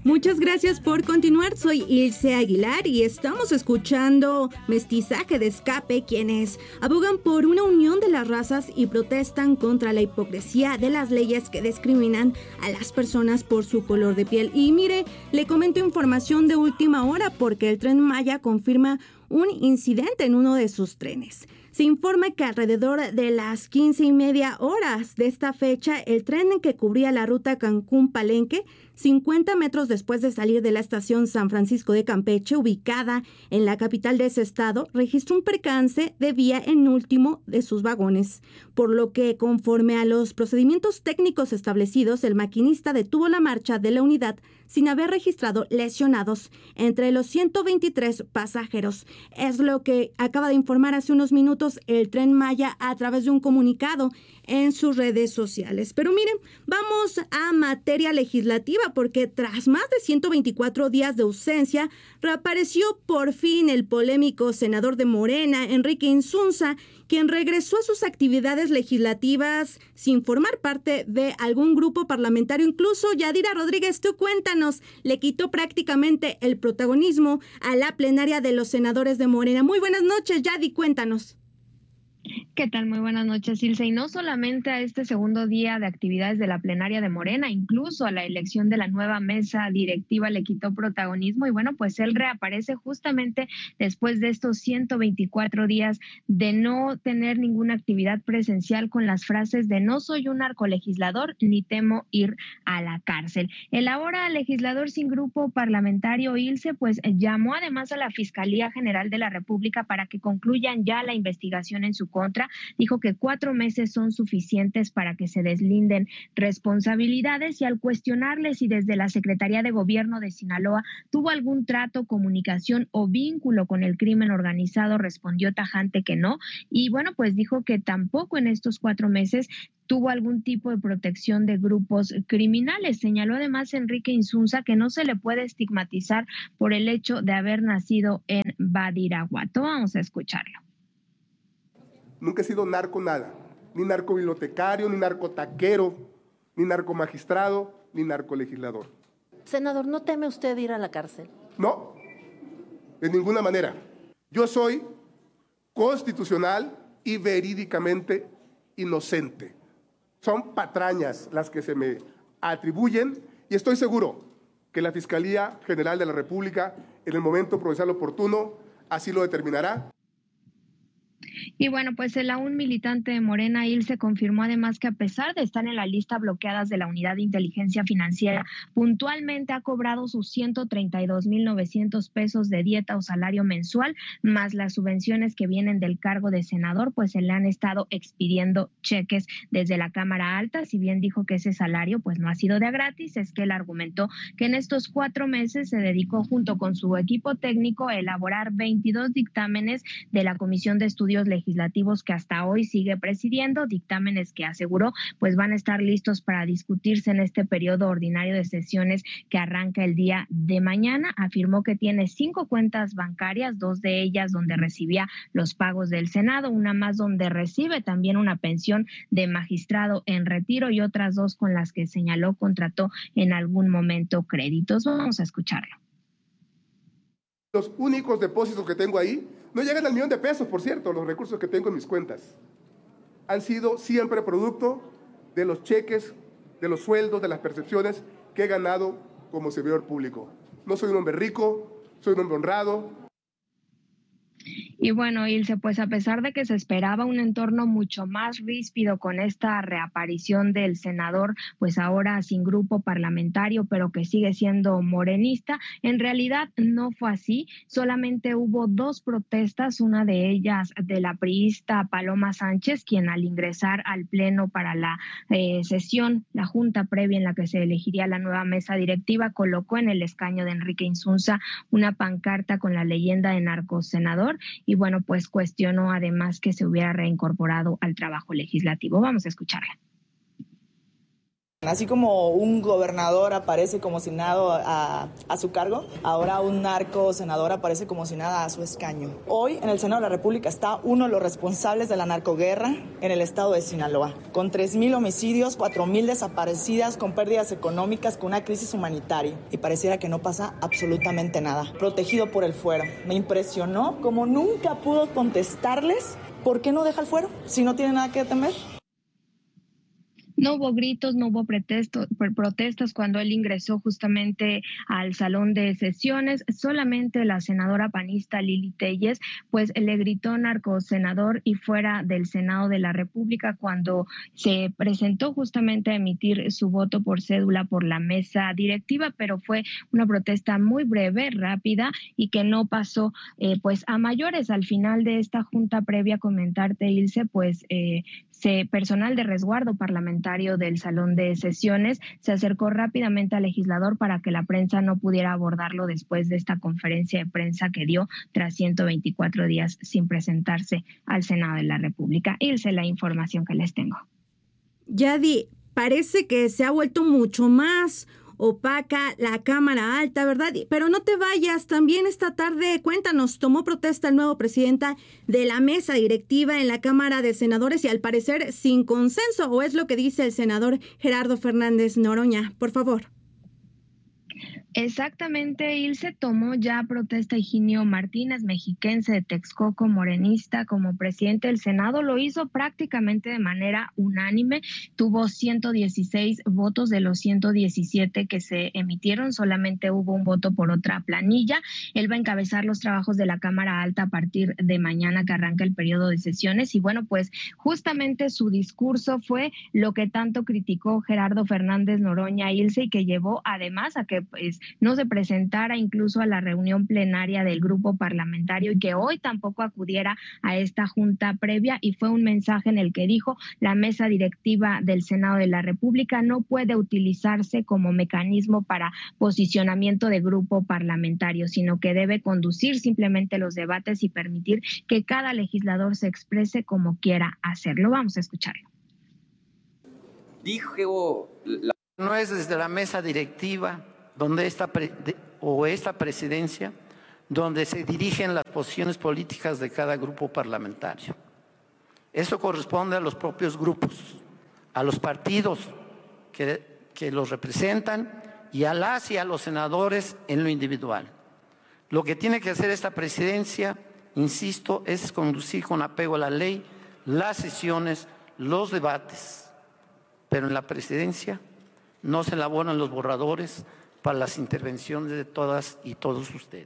Muchas gracias por continuar. Soy Ilse Aguilar y estamos escuchando Mestizaje de Escape, quienes abogan por una unión de las razas y protestan contra la hipocresía de las leyes que discriminan a las personas por su color de piel. Y mire, le comento información de última hora porque el Tren Maya confirma un incidente en uno de sus trenes. Se informa que alrededor de las 15:30 de esta fecha, el tren que cubría la ruta Cancún-Palenque, 50 metros después de salir de la estación San Francisco de Campeche, ubicada en la capital de ese estado, registró un percance de vía en último de sus vagones, por lo que, conforme a los procedimientos técnicos establecidos, el maquinista detuvo la marcha de la unidad sin haber registrado lesionados entre los 123 pasajeros. Es lo que acaba de informar hace unos minutos el Tren Maya a través de un comunicado en sus redes sociales. Pero miren, vamos a materia legislativa porque tras más de 124 días de ausencia, reapareció por fin el polémico senador de Morena, Enrique Insunza, quien regresó a sus actividades legislativas sin formar parte de algún grupo parlamentario. Incluso Yadira Rodríguez, tú cuéntanos, le quitó prácticamente el protagonismo a la plenaria de los senadores de Morena. Muy buenas noches, Yadi, cuéntanos. ¿Qué tal? Muy buenas noches, Ilse. Y no solamente a este segundo día de actividades de la plenaria de Morena, incluso a la elección de la nueva mesa directiva le quitó protagonismo y bueno, pues él reaparece justamente después de estos 124 días de no tener ninguna actividad presencial con las frases de no soy un narcolegislador ni temo ir a la cárcel. El ahora legislador sin grupo parlamentario, Ilse, pues llamó además a la Fiscalía General de la República para que concluyan ya la investigación en su contra. Dijo que 4 meses son suficientes para que se deslinden responsabilidades y al cuestionarle si desde la Secretaría de Gobierno de Sinaloa tuvo algún trato, comunicación o vínculo con el crimen organizado, respondió tajante que no. Y bueno, pues dijo que tampoco en estos 4 meses tuvo algún tipo de protección de grupos criminales. Señaló además Enrique Insunza que no se le puede estigmatizar por el hecho de haber nacido en Badiraguato. Vamos a escucharlo. Nunca he sido narco nada, ni narcobibliotecario, ni narcotaquero, ni narcomagistrado, ni narcolegislador. Senador, ¿no teme usted ir a la cárcel? No, de ninguna manera. Yo soy constitucional y verídicamente inocente. Son patrañas las que se me atribuyen y estoy seguro que la Fiscalía General de la República, en el momento procesal oportuno, así lo determinará. Y bueno, pues el aún militante de Morena, Ilse, confirmó además que a pesar de estar en la lista bloqueadas de la Unidad de Inteligencia Financiera, puntualmente ha cobrado sus 132,900 pesos de dieta o salario mensual, más las subvenciones que vienen del cargo de senador, pues se le han estado expidiendo cheques desde la Cámara Alta. Si bien dijo que ese salario pues no ha sido de a gratis, es que él argumentó que en estos 4 meses se dedicó junto con su equipo técnico a elaborar 22 dictámenes de la Comisión de Estudios Legislativos que hasta hoy sigue presidiendo, dictámenes que aseguró pues van a estar listos para discutirse en este periodo ordinario de sesiones que arranca el día de mañana. Afirmó que tiene 5 cuentas bancarias, 2 de ellas donde recibía los pagos del Senado, una más donde recibe también una pensión de magistrado en retiro y otras 2 con las que señaló contrató en algún momento créditos. Vamos a escucharlo. Los únicos depósitos que tengo ahí no llegan al $1,000,000, por cierto, los recursos que tengo en mis cuentas. Han sido siempre producto de los cheques, de los sueldos, de las percepciones que he ganado como servidor público. No soy un hombre rico, soy un hombre honrado. Y bueno, Ilse, pues a pesar de que se esperaba un entorno mucho más ríspido con esta reaparición del senador, pues ahora sin grupo parlamentario, pero que sigue siendo morenista, en realidad no fue así. Solamente hubo 2 protestas, una de ellas de la priista Paloma Sánchez, quien al ingresar al pleno para la sesión, la junta previa en la que se elegiría la nueva mesa directiva, colocó en el escaño de Enrique Insunza una pancarta con la leyenda de narcosenador y bueno, pues cuestionó además que se hubiera reincorporado al trabajo legislativo. Vamos a escucharla. Así como un gobernador aparece como si nada a su cargo, ahora un narco senador aparece como si nada a su escaño. Hoy en el Senado de la República está uno de los responsables de la narcoguerra en el estado de Sinaloa, con 3,000 homicidios, 4,000 desaparecidas, con pérdidas económicas, con una crisis humanitaria. Y pareciera que no pasa absolutamente nada. Protegido por el fuero. Me impresionó como nunca pudo contestarles por qué no deja el fuero si no tiene nada que temer. No hubo gritos, no hubo protestas cuando él ingresó justamente al salón de sesiones. Solamente la senadora panista Lili Telles, pues le gritó narcosenador y fuera del Senado de la República cuando se presentó justamente a emitir su voto por cédula por la mesa directiva, pero fue una protesta muy breve, rápida y que no pasó pues a mayores. Al final de esta junta previa, comentarte, Ilse, pues personal de resguardo parlamentario del salón de sesiones se acercó rápidamente al legislador para que la prensa no pudiera abordarlo después de esta conferencia de prensa que dio tras 124 días sin presentarse al Senado de la República. Ilse, la información que les tengo. Yadi, parece que se ha vuelto mucho más opaca la Cámara Alta, ¿verdad? Pero no te vayas, también esta tarde, cuéntanos, tomó protesta el nuevo presidente de la mesa directiva en la Cámara de Senadores y al parecer sin consenso, ¿o es lo que dice el senador Gerardo Fernández Noroña? Por favor. Exactamente, Ilse, tomó ya protesta Higinio Martínez, mexiquense de Texcoco, morenista, como presidente del Senado. Lo hizo prácticamente de manera unánime. Tuvo 116 votos de los 117 que se emitieron. Solamente hubo un voto por otra planilla. Él va a encabezar los trabajos de la Cámara Alta a partir de mañana que arranca el periodo de sesiones. Y bueno, pues justamente su discurso fue lo que tanto criticó Gerardo Fernández Noroña, Ilse, y que llevó además a que pues no se presentara incluso a la reunión plenaria del grupo parlamentario y que hoy tampoco acudiera a esta junta previa, y fue un mensaje en el que dijo: la mesa directiva del Senado de la República no puede utilizarse como mecanismo para posicionamiento de grupo parlamentario, sino que debe conducir simplemente los debates y permitir que cada legislador se exprese como quiera hacerlo. Vamos a escucharlo. Dijo, no es desde la mesa directiva donde esta presidencia, donde se dirigen las posiciones políticas de cada grupo parlamentario. Eso corresponde a los propios grupos, a los partidos que los representan y a las y a los senadores en lo individual. Lo que tiene que hacer esta presidencia, insisto, es conducir con apego a la ley las sesiones, los debates, pero en la presidencia no se elaboran los borradores para las intervenciones de todas y todos ustedes.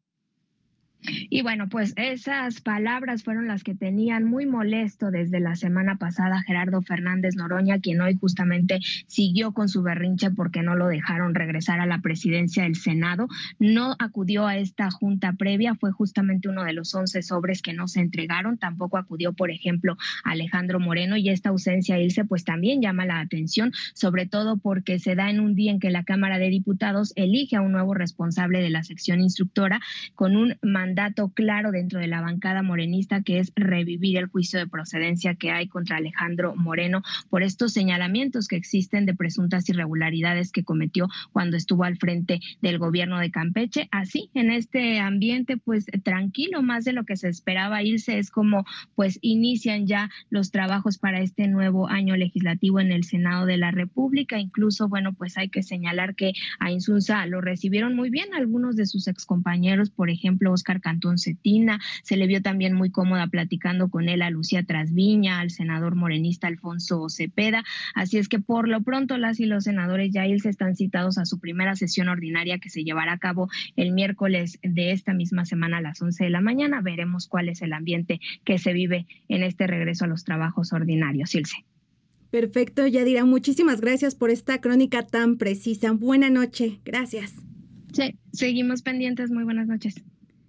Y bueno, pues esas palabras fueron las que tenían muy molesto desde la semana pasada Gerardo Fernández Noroña, quien hoy justamente siguió con su berrinche porque no lo dejaron regresar a la presidencia del Senado. No acudió a esta junta previa, fue justamente uno de los 11 sobres que no se entregaron. Tampoco acudió, por ejemplo, Alejandro Moreno, y esta ausencia, Ilse, pues también llama la atención, sobre todo porque se da en un día en que la Cámara de Diputados elige a un nuevo responsable de la sección instructora con un mandato claro dentro de la bancada morenista, que es revivir el juicio de procedencia que hay contra Alejandro Moreno por estos señalamientos que existen de presuntas irregularidades que cometió cuando estuvo al frente del gobierno de Campeche. Así, en este ambiente pues tranquilo, más de lo que se esperaba, irse, es como pues inician ya los trabajos para este nuevo año legislativo en el Senado de la República. Incluso, bueno, pues hay que señalar que a Insunza lo recibieron muy bien algunos de sus excompañeros, por ejemplo, Óscar Cantón Cetina, se le vio también muy cómoda platicando con él a Lucía Trasviña, al senador morenista Alfonso Cepeda. Así es que por lo pronto las y los senadores ya se están citados a su primera sesión ordinaria, que se llevará a cabo el miércoles de esta misma semana a las 11 de la mañana. Veremos cuál es el ambiente que se vive en este regreso a los trabajos ordinarios. Ilse. Perfecto, Yadira, muchísimas gracias por esta crónica tan precisa. Buena noche, gracias. Sí, seguimos pendientes, muy buenas noches.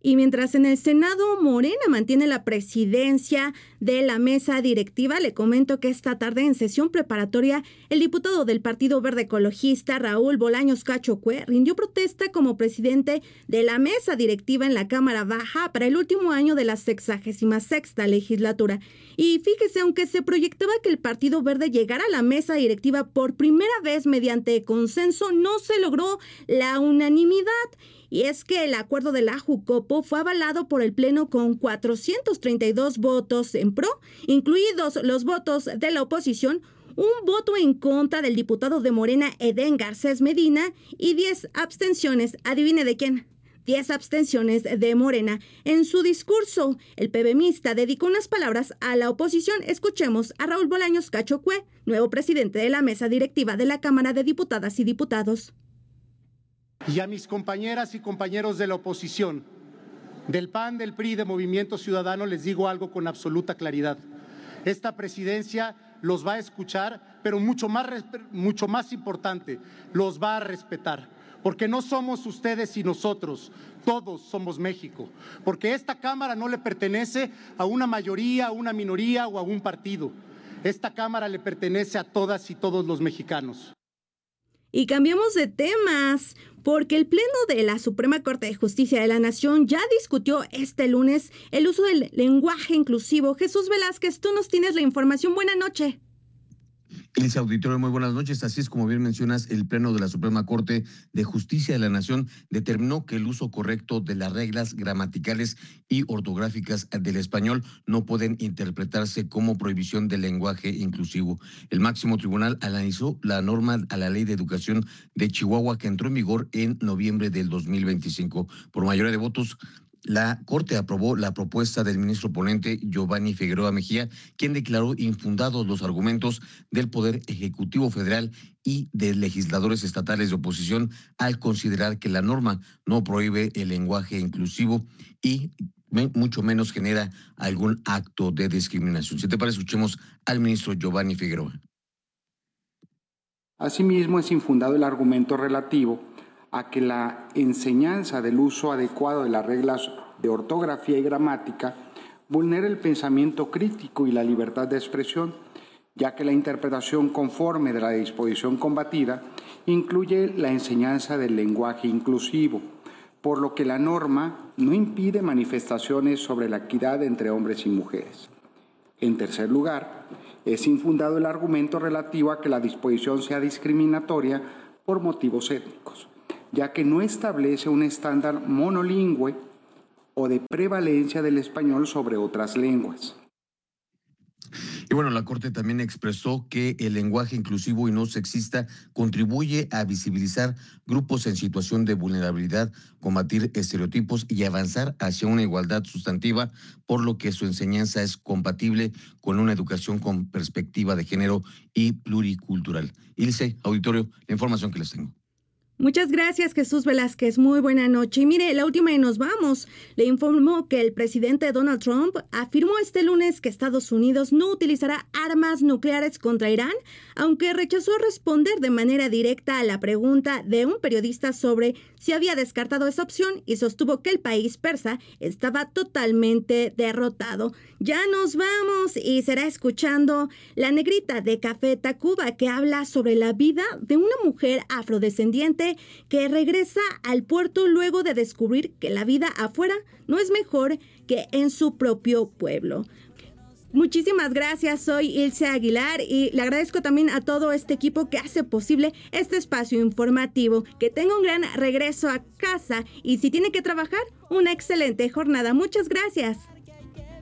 Y mientras en el Senado Morena mantiene la presidencia de la mesa directiva, le comento que esta tarde en sesión preparatoria, el diputado del Partido Verde Ecologista, Raúl Bolaños Cacho Cue, rindió protesta como presidente de la mesa directiva en la Cámara Baja para el último año de la 66ª legislatura. Y fíjese, aunque se proyectaba que el Partido Verde llegara a la mesa directiva por primera vez mediante consenso, no se logró la unanimidad. Y es que el acuerdo de la Jucopo fue avalado por el Pleno con 432 votos en pro, incluidos los votos de la oposición, un voto en contra del diputado de Morena, Edén Garcés Medina, y 10 abstenciones. ¿Adivine de quién? 10 abstenciones de Morena. En su discurso, el PBMista dedicó unas palabras a la oposición. Escuchemos a Raúl Bolaños Cacho Cue, nuevo presidente de la mesa directiva de la Cámara de Diputadas y Diputados. Y a mis compañeras y compañeros de la oposición, del PAN, del PRI, de Movimiento Ciudadano, les digo algo con absoluta claridad. Esta presidencia los va a escuchar, pero mucho más importante, los va a respetar. Porque no somos ustedes y nosotros, todos somos México. Porque esta Cámara no le pertenece a una mayoría, a una minoría o a un partido. Esta Cámara le pertenece a todas y todos los mexicanos. Y cambiamos de temas, porque el Pleno de la Suprema Corte de Justicia de la Nación ya discutió este lunes el uso del lenguaje inclusivo. Jesús Velázquez, tú nos tienes la información. Buenas noches. Ilse Auditorio, muy buenas noches. Así es, como bien mencionas, el Pleno de la Suprema Corte de Justicia de la Nación determinó que el uso correcto de las reglas gramaticales y ortográficas del español no pueden interpretarse como prohibición del lenguaje inclusivo. El máximo tribunal analizó la norma a la Ley de Educación de Chihuahua que entró en vigor en noviembre del 2025. Por mayoría de votos, la Corte aprobó la propuesta del ministro ponente Giovanni Figueroa Mejía, quien declaró infundados los argumentos del Poder Ejecutivo Federal y de legisladores estatales de oposición al considerar que la norma no prohíbe el lenguaje inclusivo y mucho menos genera algún acto de discriminación. Si te parece, escuchemos al ministro Giovanni Figueroa. Asimismo, es infundado el argumento relativo a que la enseñanza del uso adecuado de las reglas de ortografía y gramática vulnera el pensamiento crítico y la libertad de expresión, ya que la interpretación conforme de la disposición combatida incluye la enseñanza del lenguaje inclusivo, por lo que la norma no impide manifestaciones sobre la equidad entre hombres y mujeres. En tercer lugar, es infundado el argumento relativo a que la disposición sea discriminatoria por motivos étnicos, ya que no establece un estándar monolingüe o de prevalencia del español sobre otras lenguas. Y bueno, la Corte también expresó que el lenguaje inclusivo y no sexista contribuye a visibilizar grupos en situación de vulnerabilidad, combatir estereotipos y avanzar hacia una igualdad sustantiva, por lo que su enseñanza es compatible con una educación con perspectiva de género y pluricultural. Ilse, auditorio, la información que les tengo. Muchas gracias, Jesús Velázquez. Muy buena noche. Y mire, la última y nos vamos. Le informó que el presidente Donald Trump afirmó este lunes que Estados Unidos no utilizará armas nucleares contra Irán, aunque rechazó responder de manera directa a la pregunta de un periodista sobre si había descartado esa opción y sostuvo que el país persa estaba totalmente derrotado. Ya nos vamos y será escuchando La Negrita de Café Tacuba, que habla sobre la vida de una mujer afrodescendiente que regresa al puerto luego de descubrir que la vida afuera no es mejor que en su propio pueblo. Muchísimas gracias, soy Ilse Aguilar y le agradezco también a todo este equipo que hace posible este espacio informativo. Que tenga un gran regreso a casa y si tiene que trabajar, una excelente jornada. Muchas gracias.